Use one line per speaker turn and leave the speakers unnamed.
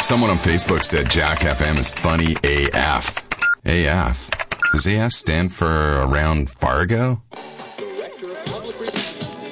Someone on Facebook said Jack FM is funny AF. AF? Does AF stand for around Fargo?